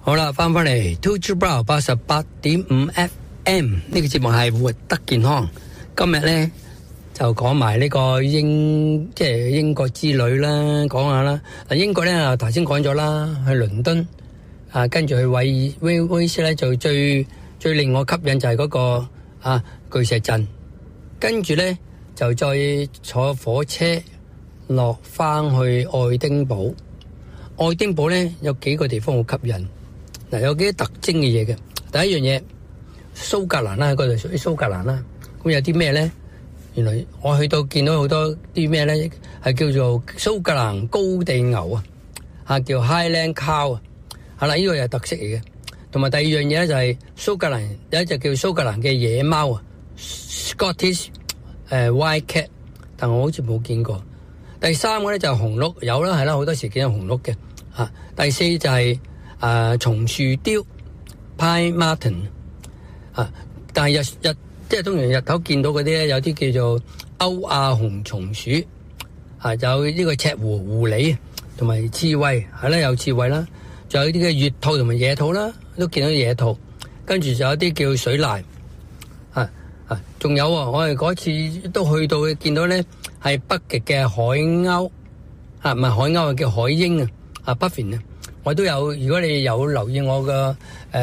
好啦，翻嚟 Two Two Brow 88.5 FM 呢個節目係活得健康。今日咧就講埋呢個英國之旅啦，講下啦。英國咧頭先講咗啦，去倫敦跟住去威斯咧就最令我吸引就係嗰個巨石陣，跟住咧就再坐火車落翻去愛丁堡。愛丁堡咧有幾個地方好吸引。有幾多特徵嘅嘢嘅。第一樣嘢，蘇格蘭啦，喺嗰度屬於蘇格蘭啦。咁有啲咩咧？原來我去到見到好多啲咩咧，係叫做蘇格蘭高地牛叫 Highland Cow 係啦，呢個又係特色嚟嘅。同埋第二樣嘢咧就係蘇格蘭有一隻叫蘇格蘭嘅野貓Scottish Wild Cat， 但我好似冇見過。第三個咧就係紅鹿，有啦，係啦，好多時見到紅鹿嘅。第四就係松樹雕 Pine Marten 但係即係通常日頭見到嗰啲咧，有啲叫做歐亞紅松鼠有呢個赤狐狐狸同埋刺蝟係啦，有刺蝟啦，仲有啲嘅月兔同埋野兔啦，都見到野兔，跟住就有啲叫水獺仲有我哋嗰次都去到見到咧係北極嘅海鷗唔係海鷗叫海鷹Puffin我都有，如果你有留意我嘅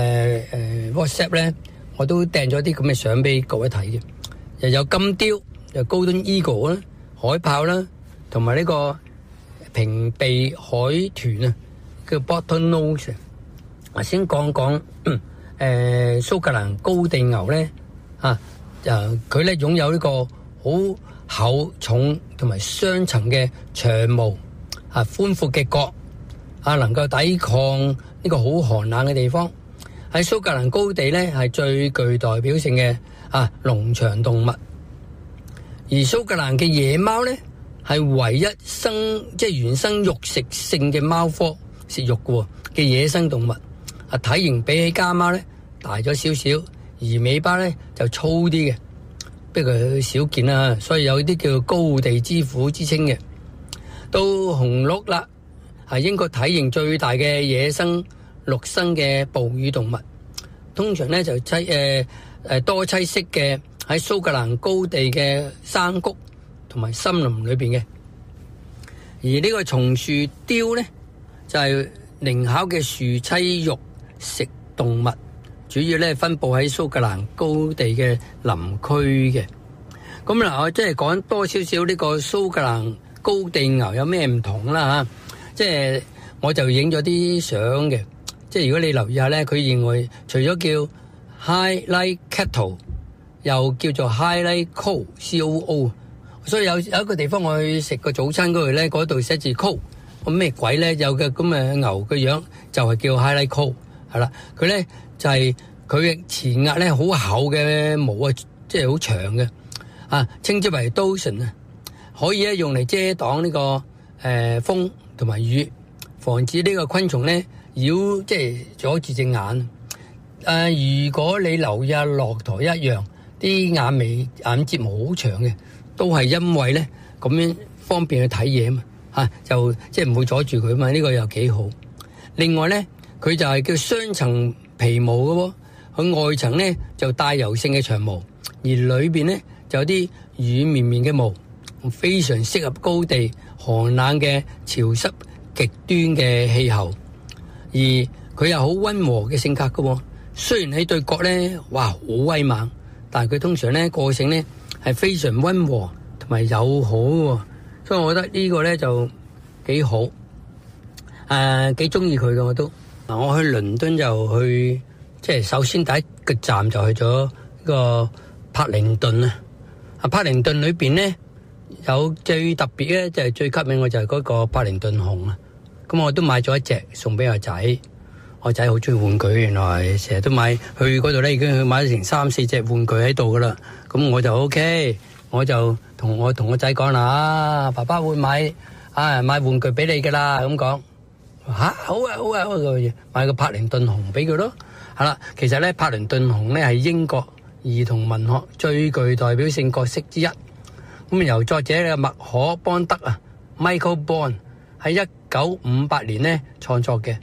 WhatsApp 咧，我都訂咗啲咁嘅相俾各位睇嘅。又有金雕，又 Golden Eagle 啦，海豹啦，同埋呢個平鼻海豚叫 Bottlenose。我先講講蘇格蘭高地牛咧佢咧擁有呢個好厚重同埋雙層嘅長毛寬闊嘅角。能夠抵抗呢個好寒冷嘅地方。喺蘇格蘭高地咧係最具代表性嘅農場動物。而蘇格蘭嘅野貓咧係唯一原生肉食性嘅貓科，食肉嘅野生動物。體型比起家貓咧大咗少少，而尾巴咧就粗啲嘅，不過少見啦，所以有啲叫高地之虎之稱嘅。到紅鹿啦。係英國體型最大嘅野生陸生嘅哺乳動物，通常咧就多棲息嘅喺蘇格蘭高地嘅山谷同埋森林裏邊嘅。而呢個松樹雕咧就係靈巧嘅樹棲肉食動物，主要咧分布喺蘇格蘭高地嘅林區嘅。咁嗱，我即係講多少少呢個蘇格蘭高地牛有咩唔同啦即係我就影咗啲相嘅，即係如果你留意下咧，佢認為除咗叫 Highland Cattle， 又叫做 Highland Cow COO， 所以有一個地方我去食個早餐嗰度咧，嗰度寫住 Cow， 咁咩鬼咧？有嘅咁嘅牛嘅樣就係叫 Highland Cow， 係啦，佢咧就係佢嘅前額咧好厚嘅毛即係好長嘅稱之為 Doson 可以咧用嚟遮擋呢個風同埋雨，防止呢個昆蟲咧即係阻住隻眼。如果你留意下駱駝一樣，啲眼睫毛好長嘅，都係因為咧咁樣方便去睇嘢嘛就即係唔會阻住佢嘛，呢個又幾好。另外咧，佢就係叫雙層皮毛嘅佢外層咧就帶油性嘅長毛，而裏邊咧就有啲軟綿綿嘅毛，非常適合高地寒冷嘅潮濕極端嘅氣候，而佢又好溫和嘅性格嘅。雖然喺對角咧，哇好威猛，但係佢通常咧個性咧係非常溫和同埋友好嘅，所以我覺得呢個咧就幾好，幾中意佢嘅我都。我去倫敦就去，即係首先第一個站就去咗呢個柏靈頓啊。柏靈頓裏邊咧。有最特別咧，就係最吸引我就係嗰個柏靈頓熊咁我都買咗一隻送俾我仔。我仔好中意玩具，原來成日都買去嗰度咧，已經去買咗成3-4隻玩具喺度噶啦。咁我就 OK，我就同我仔講啦，爸爸會買玩具俾你噶啦。咁講好啊，買個柏靈頓熊俾佢咯。係啦，其實咧柏靈頓熊咧係英國兒童文學最具代表性角色之一。咁由作者嘅麥可邦德Michael Bond 喺1958年咧創作嘅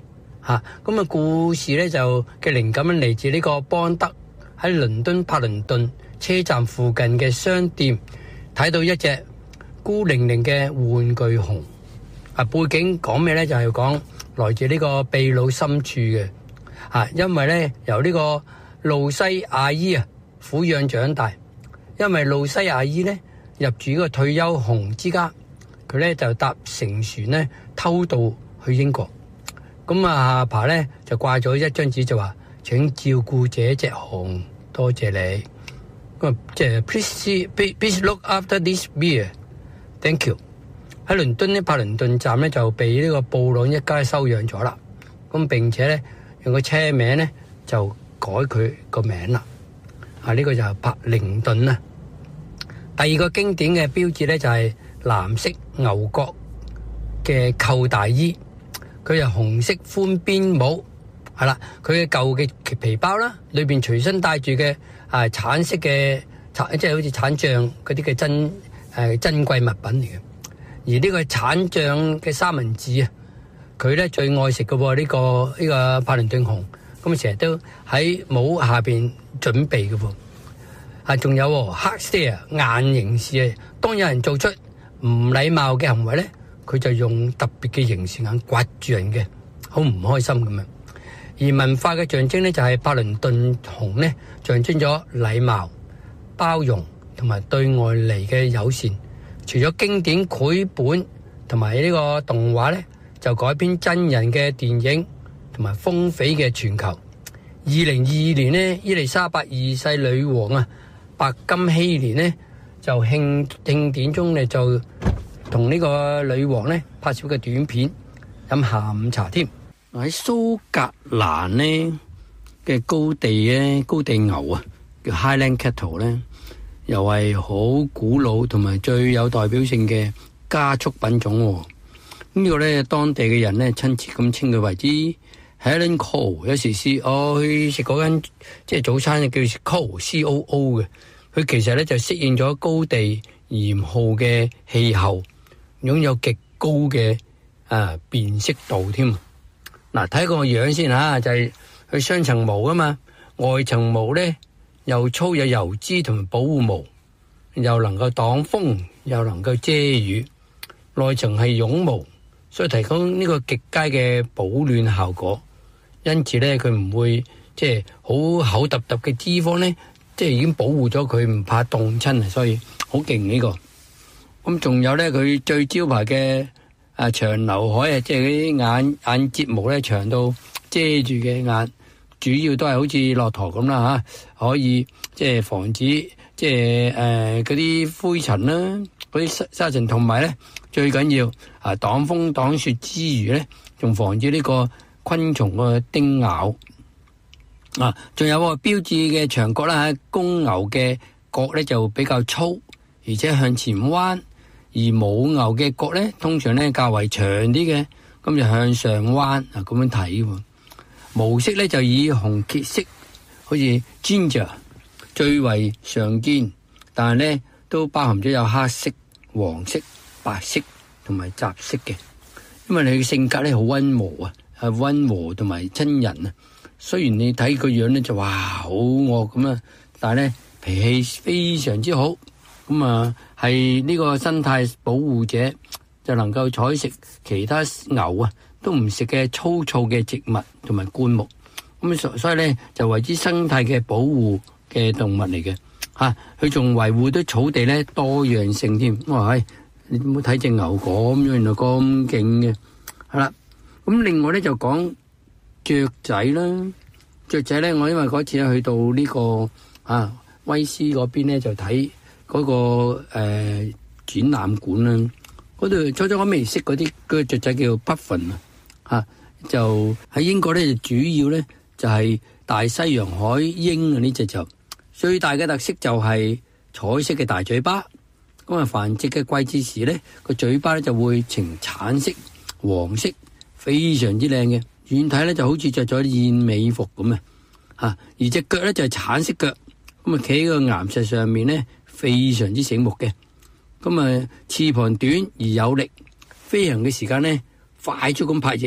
咁故事咧就嘅靈感嚟自呢個邦德喺倫敦柏靈頓車站附近嘅商店睇到一隻孤零零嘅玩具熊。背景講咩咧？就係講來自呢個秘魯深處嘅。因為咧由呢個露西亞伊撫養長大，因為露西亞伊咧入住呢個退休熊之家，佢咧就搭乘船咧偷渡去英國。咁阿爸咧就掛咗一張紙就話：請照顧這隻熊，多謝你。咁即係 please look after this bear，thank you。喺倫敦呢，柏靈頓站咧就被呢個布朗一家收養咗啦。咁並且咧用個車名咧就改佢個名啦。呢個就係柏靈頓啦。第二個經典嘅標誌咧就係藍色牛角嘅扣大衣，佢係紅色寬邊帽，係啦。佢嘅舊嘅皮包啦，裏邊隨身帶住嘅橙色嘅即係好似橙醬嗰啲嘅珍貴物品嚟嘅。而呢個橙醬嘅三文治佢咧最愛食嘅喎，呢個柏靈頓熊，咁成日都喺帽下邊準備嘅喎。仲有黑 stare 硬刑事當有人做出唔禮貌嘅行為咧，佢就用特別嘅刑事眼刮住人嘅，好唔開心咁樣。而文化嘅象徵咧就係柏靈頓熊咧，象徵咗禮貌、包容同埋對外嚟嘅友善。除咗經典繪本同埋呢個動畫咧，就改編真人嘅電影同埋瘋匪嘅全球。2022年呢，伊麗莎白二世女王白金禧年呢，就慶典中咧就同呢個女王咧拍攝嘅短片，飲下午茶添。喺蘇格蘭呢嘅高地牛叫 Highland Cattle 咧，又係好古老同埋最有代表性嘅家畜品種。呢個咧當地嘅人咧親切咁稱佢為之 Highland Cow。有時我去食嗰間即係早餐叫 Cow COO 嘅，佢其實咧就適應咗高地嚴酷嘅氣候，擁有極高嘅辨識度添。睇個樣先就係佢雙層毛噶嘛，外層毛咧又粗有油脂同埋保護毛，又能夠擋風，又能夠遮雨。內層係絨毛，所以提供呢個極佳嘅保暖效果。因此咧，佢唔會即係好厚揼揼嘅脂肪咧，即係已經保護咗佢，唔怕凍親，所以好勁呢個。咁仲有咧，佢最招牌嘅長劉海即係嗰啲眼睫毛咧長到遮住嘅眼。主要都係好似駱駝咁啦可以即係防止即係嗰啲灰塵啦，嗰啲沙塵，同埋咧最緊要擋風擋雪之餘咧，仲防止呢個昆蟲嘅叮咬。仲有個標誌嘅長角啦，公牛嘅角咧就比較粗，而且向前彎，而母牛嘅角咧通常咧較為長啲嘅，咁就向上彎咁樣睇喎。毛色咧就以紅褐色，好似 ginger 最為常見，但係咧都包含咗有黑色、黃色、白色同埋雜色嘅。因為你嘅性格咧好溫和係溫和同埋親人。雖然你睇個樣咧就哇好惡咁但係咧脾氣非常之好。咁係呢個生態保護者，就能夠採食其他牛都唔食嘅粗糙嘅植物同埋灌木，咁所以咧就為之生態嘅保護嘅動物嚟嘅。佢仲維護到草地咧多樣性添。你唔好睇隻牛咁樣，原來咁勁嘅。係啦，咁另外咧就講雀仔啦。雀仔咧，我因為嗰次去到呢個威斯嗰邊咧，就睇嗰個展覽館啦。嗰度初我未識嗰啲雀仔叫 Puffin 就喺英國咧，就主要咧就係大西洋海鷹呢隻，就最大嘅特色就係彩色嘅大嘴巴。咁繁殖嘅季節時咧，個嘴巴咧就會呈橙色、黃色，非常之靚嘅。遠睇咧就好似着咗燕尾服咁而隻腳咧就係橙色腳，咁企喺個岩石上面咧，非常之醒目嘅。咁翅膀短而有力，飛行嘅時間咧快速咁拍翼，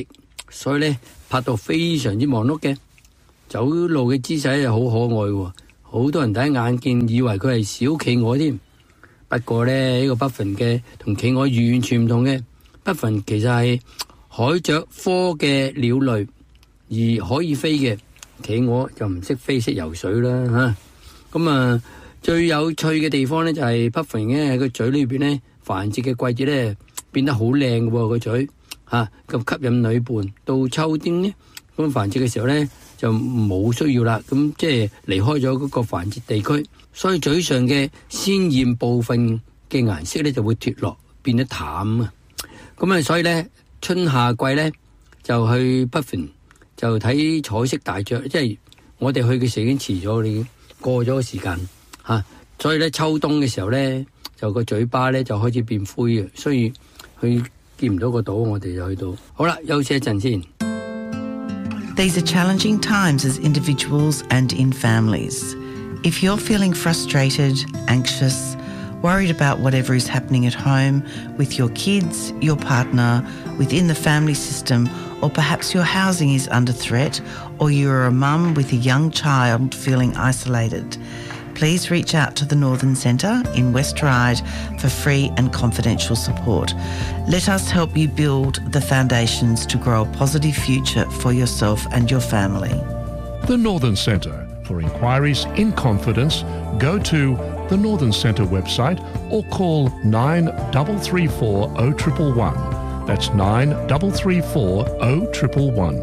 所以咧拍到非常之忙碌嘅，走路嘅姿勢係好可愛喎，好多人第一眼見以為佢係小企鵝添。不過咧呢個 Puffin 嘅同企鵝完全唔同嘅，Puffin其實係海雀科嘅鳥類，而可以飛嘅企鵝就唔識飛，識游水啦嚇。咁啊最有趣嘅地方咧就係 Puffin 咧喺個嘴裏邊咧繁殖嘅季節咧變得好靚嘅喎個嘴嚇，咁吸引女伴。到秋天咧咁繁殖嘅時候咧就冇需要啦，咁即係離開咗嗰個繁殖地區，所以嘴上嘅鮮豔部分嘅顏色咧就會脫落，變得淡啊。咁啊，所以咧春夏季咧就去 Puffin 就睇彩色大雀，即係我哋去嘅時候已經遲咗，你過咗個時間嚇。所以咧秋冬嘅時候咧就個嘴巴咧就開始變灰嘅，所以佢見唔到個島，我哋就去到。好啦，休息一陣先。 These are challenging times as individuals and in families. If you're feeling frustrated, anxious, worried about whatever is happening at home, with your kids, your partner, within the family system, or perhaps your housing is under threat, or you're a mum with a young child feeling isolated, please reach out to the Northern Centre in West Ryde for free and confidential support. Let us help you build the foundations to grow a positive future for yourself and your family. The Northern Centre. For inquiries in confidence, go to the Northern Centre website or call 9334 0111. That's 9334 0111.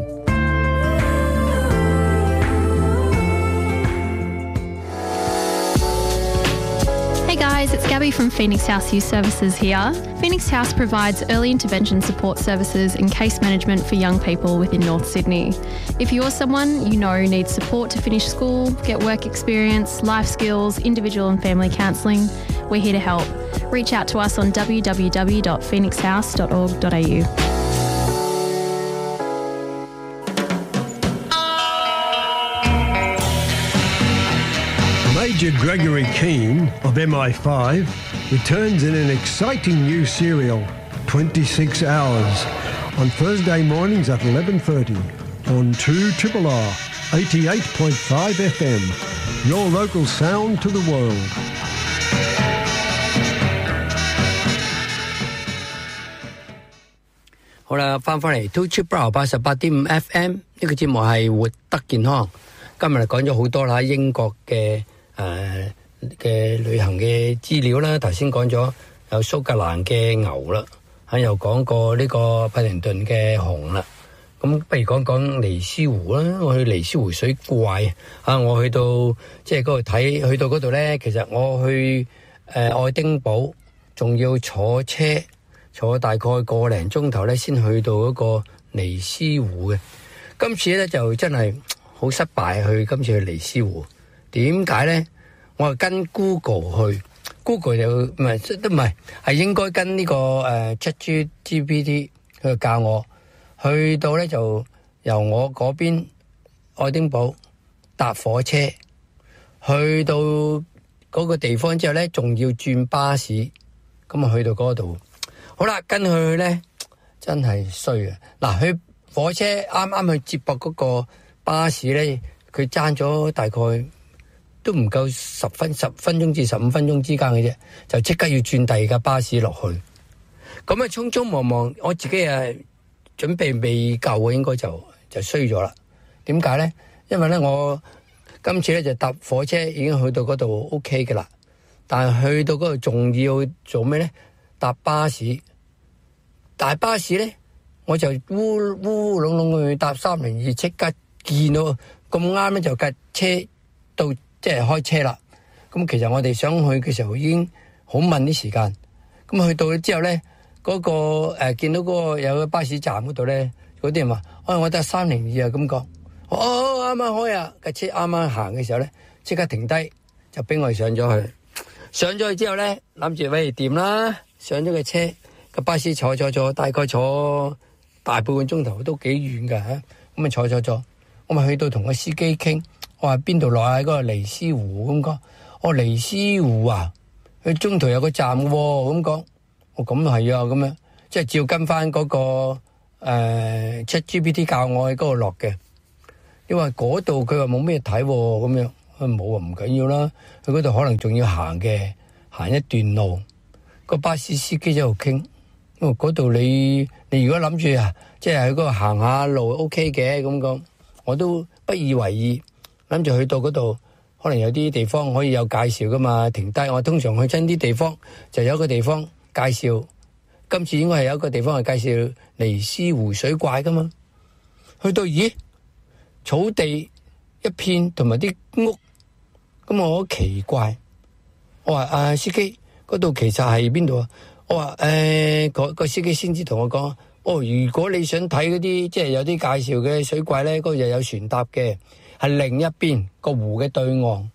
Guys, it's Gabby from Phoenix House Youth Services here. Phoenix House provides early intervention support services and case management for young people within North Sydney. If you're someone you know needs support to finish school, get work experience, life skills, individual and family counselling, we're here to help. Reach out to us on www.phoenixhouse.org.au. Major Gregory Keane of MI5 returns in an exciting new serial, 26 Hours, on Thursday mornings at 11:30 on 2RRR 88.5 FM, your local sound to the world. 好啦，翻嚟 2RRR 88.5 FM 呢個節目係活得健康。今日講咗好多啦，英國嘅旅行嘅資料啦，頭先講咗有蘇格蘭嘅牛啦，又講過呢個柏靈頓嘅熊啦。咁不如講講尼斯湖啦，我去尼斯湖水怪我去到即係嗰度睇，去到嗰度咧，其實我去愛丁堡仲要坐車坐大概個零鐘頭咧，先去到嗰個尼斯湖嘅。今次咧就真係好失敗，今次去尼斯湖。點解咧？我係跟 Google 去 ，Google 就唔係應該跟呢個ChatGPT 佢教我去到咧，就由我嗰邊愛丁堡搭火車去到嗰個地方之後咧，仲要轉巴士，咁啊去到嗰度。好啦，跟佢去咧真係衰啊！嗱，去火車啱啱去接駁嗰個巴士咧，佢爭咗大概都唔夠10分鐘至15分鐘之間嘅啫，就即刻要轉第二架巴士落去。咁啊，匆匆忙忙，我自己準備未夠，應該就衰咗啦。點解咧？因為咧我今次咧就搭火車已經去到嗰度 OK 嘅啦，但係去到嗰度仲要做咩咧？搭巴士，大巴士咧我就烏龍龍去搭302，即刻見到咁啱咧就架車到。即係開車啦，咁其實我哋想去嘅時候已經好問啲時間，咁去到之後咧，嗰個見到嗰個有個巴士站嗰度咧，嗰啲人話：我搭302啊，咁講，啱啱開啊，架車啱啱行嘅時候咧，即刻停低，就俾我哋上咗去。上咗去之後咧，諗住喂掂啦，上咗個車，個巴士坐，大概坐大半個鐘頭，都幾遠㗎嚇，咁啊坐，我咪去到同個司機傾。我話邊度落喺嗰個尼斯湖咁講，尼斯湖啊，佢中途有個站喎咁講，咁係啊咁樣，即係照跟翻嗰個 ChatGPT 教我喺嗰度落嘅。你話嗰度佢話冇咩睇咁樣，冇啊，唔緊要啦。佢嗰度可能仲要行一段路，個巴士司機喺度傾。因為嗰度你如果諗住啊，即係喺嗰度行下路 OK 嘅咁講，我都不以為意，諗住去到嗰度。可能有啲地方可以有介紹噶嘛，停低。我通常去親啲地方就有一個地方介紹，今次應該係有一個地方係介紹尼斯湖水怪噶嘛。去到咦，草地一片同埋啲屋，咁我好奇怪。我話司機，嗰度其實係邊度啊？我話個司機先至同我講，如果你想睇嗰啲即係有啲介紹嘅水怪咧，嗰度又有船搭嘅。係另一邊個湖嘅對岸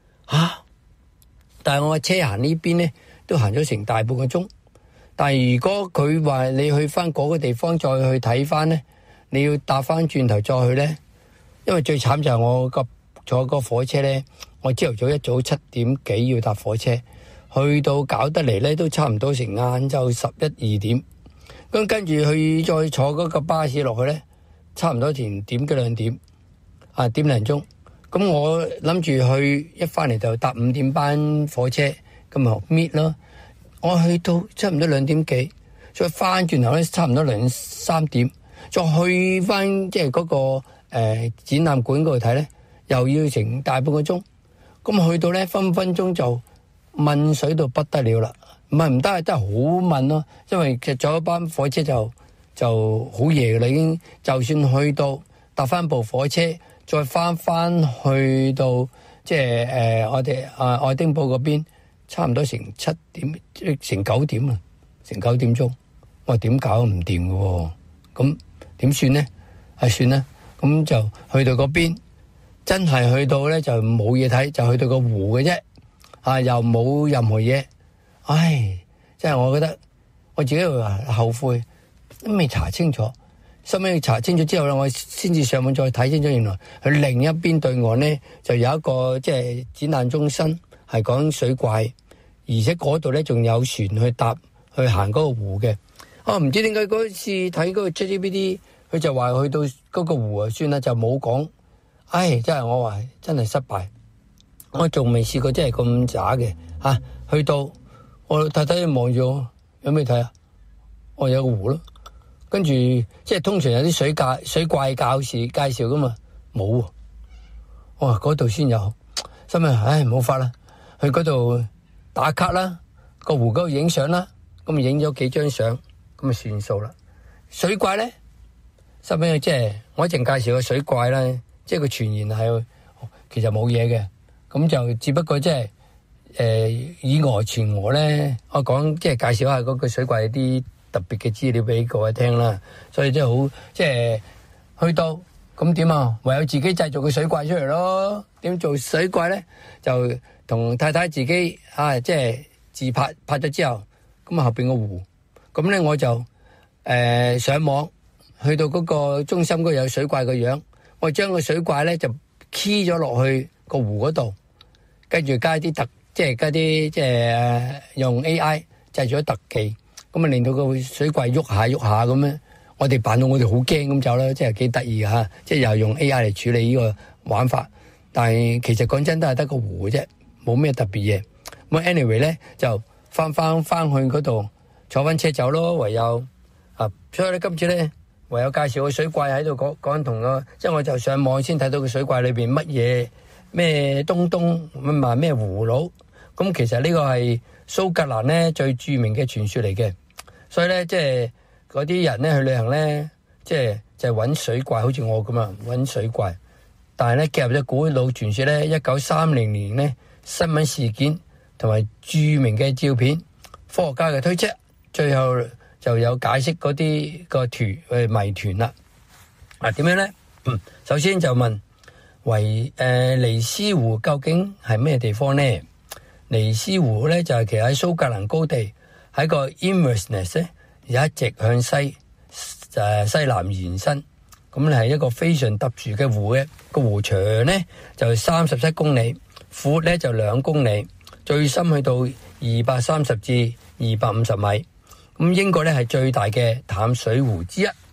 但係我車行呢邊咧，都行咗成大半個鐘。但係如果佢話你去翻嗰個地方再去睇翻咧，你要搭翻轉頭再去咧，因為最慘就係我坐個火車咧，我朝頭早一早7點幾要搭火車，去到搞得嚟咧都差唔多成晏晝11、2點，咁跟住去再坐嗰個巴士落去咧，差唔多點幾2點。點零鐘，咁我諗住去一翻嚟就搭5點班火車，咁啊搣咯。我去到差唔多2點幾，再翻轉頭咧差唔多2、3點，再去翻即係嗰個展覽館嗰度睇咧，又要成大半個鐘。咁去到咧分分鐘就悶水到不得了啦，唔係唔得，真係好悶咯。因為其實坐一班火車就好夜啦，已經就算去到搭翻部火車。再翻去到即係我哋愛丁堡嗰邊，差唔多成7點，成9點啊，成9點鐘。我話點搞唔掂嘅喎，咁點算咧？算啦，咁就去到嗰邊，真係去到咧就冇嘢睇，就去到個湖嘅啫，又冇任何嘢。唉，真係我覺得我自己會後悔，都未查清楚。收尾查清楚之後咧，我先至上網再睇清楚，原來佢另一邊對岸咧就有一個即係展覽中心，係講水怪，而且嗰度咧仲有船去搭去行嗰個湖嘅。唔知點解嗰次睇嗰個 ChatGPT，佢就話去到嗰個湖啊，算啦，就冇講。唉，真係我話真係失敗，我仲未試過真係咁渣嘅去到我太太望住我，有咩睇啊？我有個湖咯。跟住即係通常有啲水怪介紹噶嘛，冇喎。我話嗰度先有，心諗唉冇法啦，去嗰度打卡啦，個湖嗰度影相啦，咁影咗幾張相，咁啊算數啦。水怪咧，心諗即係我一陣介紹個水怪啦，即係個傳言係其實冇嘢嘅，咁就只不過即係以訛傳訛咧，我講即係介紹下嗰個水怪啲特別嘅資料俾各位聽啦，所以真係好即係去到咁點啊？唯有自己製造個水怪出嚟咯。點做水怪咧？就同太太自己即係自拍咗之後，咁後邊個湖，咁咧我就上網去到嗰個中心嗰度有水怪個樣，我將個水怪咧就 key 咗落去個湖嗰度，跟住加啲即係用 AI 製咗特技。咁啊，令到個水怪喐下咁樣，我哋扮到我哋好驚咁走啦，即係幾得意嚇！即係又用 AI 嚟處理呢個玩法，但係其實講真都係得個湖啫，冇咩特別嘢。咁 anyway 咧就翻去嗰度坐翻車走咯，唯有所以咧今次咧唯有介紹個水怪喺度講同個，即係我就上網先睇到個水怪裏邊乜嘢咩東咩葫蘆，咁其實呢個係蘇格蘭咧最著名嘅傳說嚟嘅。所以咧，即係嗰啲人咧去旅行咧，即係就揾水怪，好似我咁啊，揾水怪。但係咧，夾入咗古老傳說咧，1930年咧新聞事件同埋著名嘅照片，科學家嘅推測，最後就有解釋嗰啲個謎團啦。點樣咧？首先就問尼斯湖究竟係咩地方咧？尼斯湖咧就係其實喺蘇格蘭高地。喺個 Inverness 咧，一直向西南延伸，咁咧係一個非常特殊嘅湖嘅，個湖長咧就37公里，闊咧就2公里，最深去到230至250米。咁英國咧係最大嘅淡水湖之一。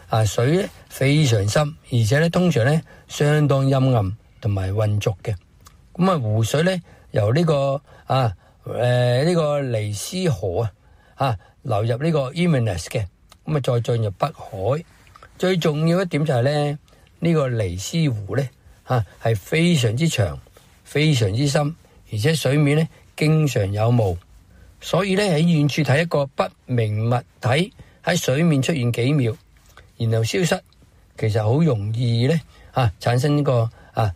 水咧非常深，而且咧通常咧相當陰暗同埋渾濁嘅。咁啊湖水咧由呢個呢個尼斯河流入呢個 Inverness 嘅，咁啊再進入北海。最重要一點就係咧呢個尼斯湖咧係非常之長、非常之深，而且水面咧經常有霧，所以咧喺遠處睇一個不明物體喺水面出現幾秒，然後消失，其實好容易咧產生呢個